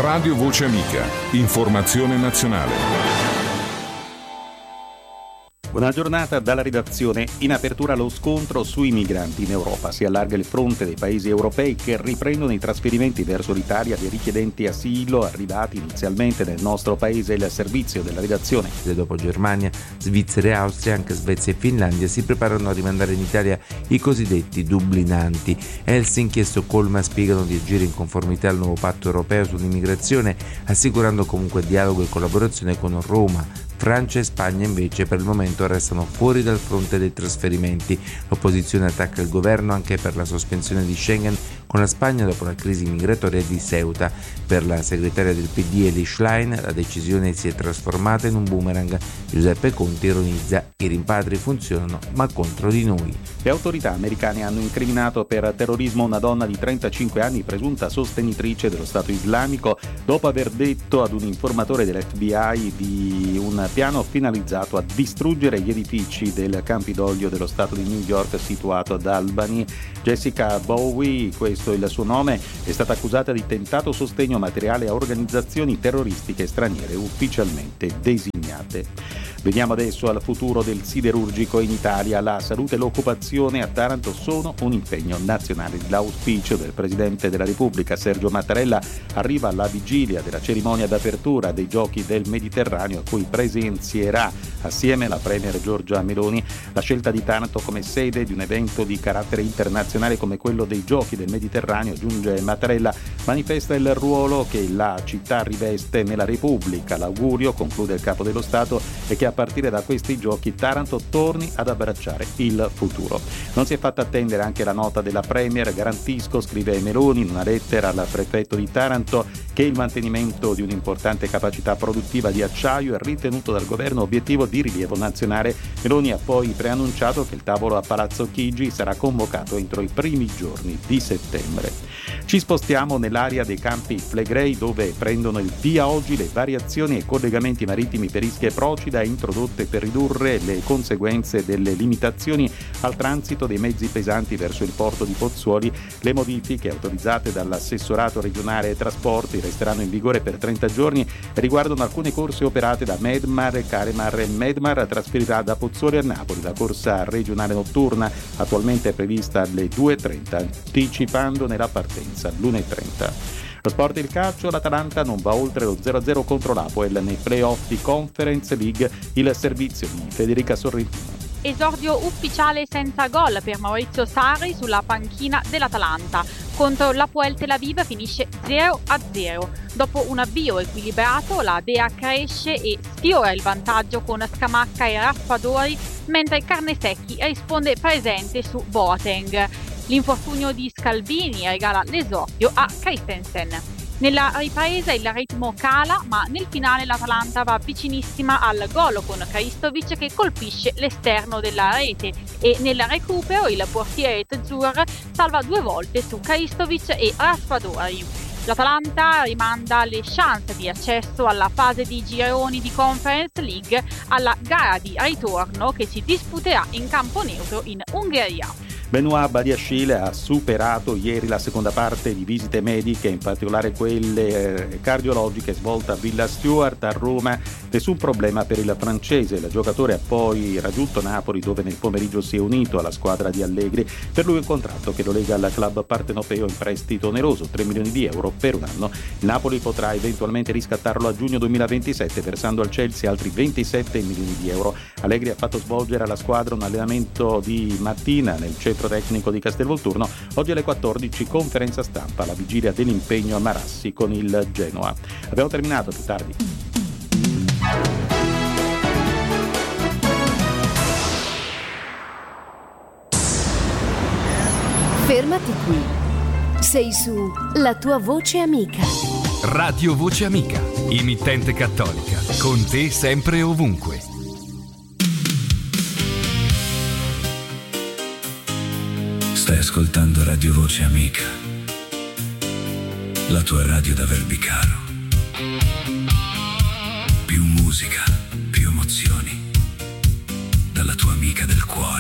Radio Voce Amica. Informazione nazionale. Buona giornata dalla redazione. In apertura lo scontro sui migranti in Europa. Si allarga il fronte dei paesi europei che riprendono i trasferimenti verso l'Italia dei richiedenti asilo arrivati inizialmente nel nostro paese. Il servizio della redazione. Dopo Germania, Svizzera e Austria, anche Svezia e Finlandia si preparano a rimandare in Italia i cosiddetti dublinanti. Helsinki e Stoccolma spiegano di agire in conformità al nuovo patto europeo sull'immigrazione, assicurando comunque dialogo e collaborazione con Roma. Francia e Spagna invece per il momento restano fuori dal fronte dei trasferimenti. L'opposizione attacca il governo anche per la sospensione di Schengen con la Spagna dopo la crisi migratoria di Ceuta. Per la segretaria del PD Elly Schlein la decisione si è trasformata in un boomerang. Giuseppe Conte ironizza: i rimpatri funzionano ma contro di noi. Le autorità americane hanno incriminato per terrorismo una donna di 35 anni presunta sostenitrice dello Stato islamico dopo aver detto ad un informatore dell'FBI di un piano finalizzato a distruggere gli edifici del Campidoglio dello Stato di New York situato ad Albany. Jessica Bowie, questo è il suo nome, è stata accusata di tentato sostegno materiale a organizzazioni terroristiche straniere ufficialmente designate. Veniamo adesso al futuro del siderurgico in Italia. La salute e l'occupazione a Taranto sono un impegno nazionale. L'auspicio del Presidente della Repubblica Sergio Mattarella arriva alla vigilia della cerimonia d'apertura dei Giochi del Mediterraneo, a cui presenzierà assieme alla Premier Giorgia Meloni. La scelta di Taranto come sede di un evento di carattere internazionale come quello dei Giochi del Mediterraneo, aggiunge Mattarella, manifesta il ruolo che la città riveste nella Repubblica. L'augurio, conclude il Capo dello Stato, è che a partire da questi giochi Taranto torni ad abbracciare il futuro. Non si è fatta attendere anche la nota della Premier. Garantisco, scrive Meloni in una lettera al prefetto di Taranto, che il mantenimento di un'importante capacità produttiva di acciaio è ritenuto dal governo obiettivo di rilievo nazionale. Meloni ha poi preannunciato che il tavolo a Palazzo Chigi sarà convocato entro i primi giorni di settembre. Ci spostiamo nell'area dei Campi Flegrei, dove prendono il via oggi le variazioni ai collegamenti marittimi per Ischia e Procida introdotte per ridurre le conseguenze delle limitazioni al transito dei mezzi pesanti verso il porto di Pozzuoli. Le modifiche autorizzate dall'assessorato regionale ai trasporti resteranno in vigore per 30 giorni e riguardano alcune corse operate da Medmar, Caremar e Medmar. Trasferirà da Pozzuoli a Napoli la corsa regionale notturna, attualmente prevista alle 2:30, anticipandone la partenza all'1:30. Lo sport e il calcio. L'Atalanta non va oltre lo 0-0 contro l'Apoel nei play-off di Conference League. Il servizio di Federica Sorrentino. Esordio ufficiale senza gol per Maurizio Sarri sulla panchina dell'Atalanta. Contro l'Hapoel Tel Aviv finisce 0-0. Dopo un avvio equilibrato, la Dea cresce e sfiora il vantaggio con Scamacca e Raspadori, mentre Carnesecchi risponde presente su Boateng. L'infortunio di Scalvini regala l'esordio a Christensen. Nella ripresa il ritmo cala, ma nel finale l'Atalanta va vicinissima al gol con Kristovic che colpisce l'esterno della rete e nel recupero il portiere Tzur salva 2 volte su Kristovic e Raspadori. L'Atalanta rimanda le chance di accesso alla fase di gironi di Conference League alla gara di ritorno che si disputerà in campo neutro in Ungheria. Benoît Badiashile ha superato ieri la seconda parte di visite mediche, in particolare quelle cardiologiche svolte a Villa Stuart a Roma. Nessun problema per il francese. Il giocatore ha poi raggiunto Napoli, dove nel pomeriggio si è unito alla squadra di Allegri. Per lui un contratto che lo lega al club partenopeo in prestito oneroso, 3 milioni di euro per un anno. Il Napoli potrà eventualmente riscattarlo a giugno 2027, versando al Chelsea altri 27 milioni di euro. Allegri ha fatto svolgere alla squadra un allenamento di mattina nel centro tecnico di Castelvolturno. Oggi alle 14 conferenza stampa alla vigilia dell'impegno a Marassi con il Genoa. Abbiamo terminato, più tardi. Fermati qui. Sei su La tua voce amica. Radio Voce Amica, emittente cattolica, con te sempre e ovunque. Stai ascoltando Radio Voce Amica, la tua radio da Verbicaro. Più musica, più emozioni, dalla tua amica del cuore.